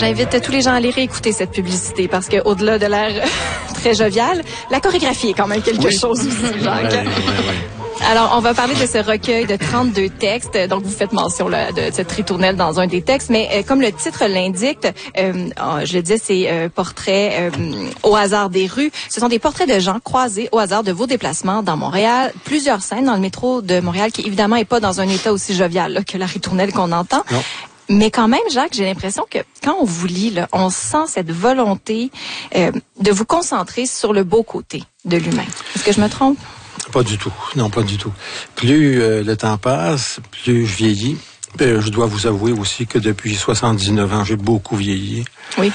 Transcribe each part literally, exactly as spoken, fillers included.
j'invite tous les gens à aller réécouter cette publicité parce que au-delà de l'air très jovial, la chorégraphie est quand même quelque oui. chose aussi, Jacques. Ouais, ouais, ouais. Alors, on va parler de ce recueil de trente-deux textes. Donc, vous faites mention là, de cette ritournelle dans un des textes, mais euh, comme le titre l'indique, euh, je le disais, c'est euh, portraits euh, au hasard des rues. Ce sont des portraits de gens croisés au hasard de vos déplacements dans Montréal. Plusieurs scènes dans le métro de Montréal qui, évidemment, est pas dans un état aussi jovial là, que la ritournelle qu'on entend. Non. Mais quand même, Jacques, j'ai l'impression que quand on vous lit, là, on sent cette volonté euh, de vous concentrer sur le beau côté de l'humain. Est-ce que je me trompe? Pas du tout. Non, pas du tout. Plus euh, le temps passe, plus je vieillis. Ben, je dois vous avouer aussi que depuis soixante-dix-neuf ans, j'ai beaucoup vieilli. Oui.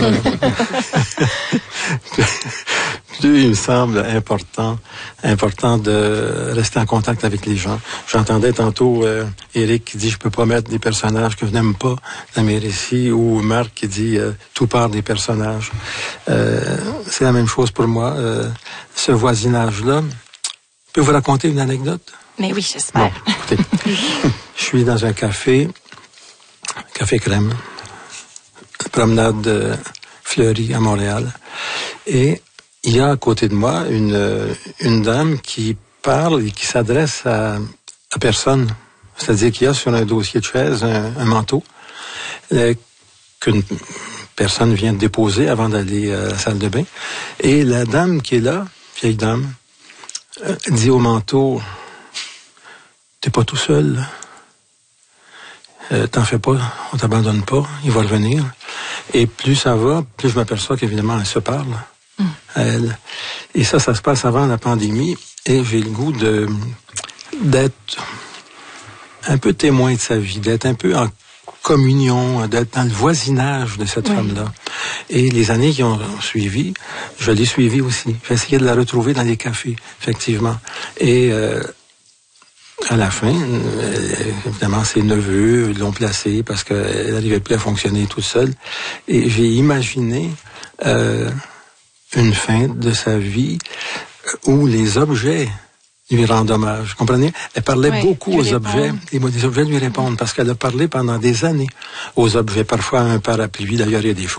Plus il me semble important, important de rester en contact avec les gens. J'entendais tantôt euh, Éric qui dit « Je peux pas mettre des personnages que je n'aime pas dans mes récits » ou Marc qui dit euh, « Tout part des personnages euh, ». C'est la même chose pour moi. Euh, ce voisinage-là. Je peux vous raconter une anecdote? Mais oui, j'espère. Bon, écoutez, je suis dans un café, Café Crème, promenade euh, Fleury à Montréal, et il y a à côté de moi une, une dame qui parle et qui s'adresse à, à personne. C'est-à-dire qu'il y a sur un dossier de chaise un, un manteau euh, qu'une personne vient de déposer avant d'aller à la salle de bain. Et la dame qui est là, vieille dame, euh, dit au manteau, « T'es pas tout seul. Euh, t'en fais pas, on t'abandonne pas, il va revenir. » Et plus ça va, plus je m'aperçois qu'évidemment, elle se parle. Mm. Elle. Et ça, ça se passe avant la pandémie. Et j'ai le goût de d'être un peu témoin de sa vie, d'être un peu en communion, d'être dans le voisinage de cette oui. femme-là. Et les années qui ont suivi, je l'ai suivie aussi. J'ai essayé de la retrouver dans les cafés, effectivement. Et euh, à la fin, euh, évidemment, ses neveux l'ont placée parce qu'elle n'arrivait plus à fonctionner toute seule. Et j'ai imaginé euh, une fin de sa vie où les objets lui rendent hommage. Comprenez? Elle parlait oui, beaucoup aux répondre. objets, et les objets lui répondent, parce qu'elle a parlé pendant des années aux objets, parfois un parapluie. D'ailleurs, il y a des choses